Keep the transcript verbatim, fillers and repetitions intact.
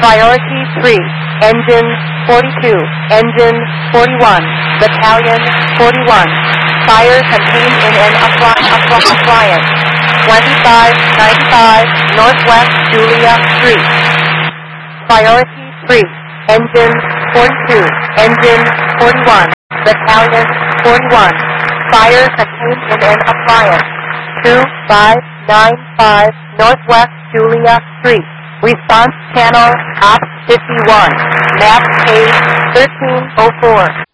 Priority three, Engine forty-two, Engine forty-one, Battalion forty-one. Fire contained in an appli- appli- appliance. twenty-five ninety-five Northwest Julia Street. Priority three, Engine forty-two, Engine forty-one, Battalion forty-one. Fire contained in an appliance. two five nine five Northwest Julia Street. Response channel Op fifty-one. Map page thirteen oh four.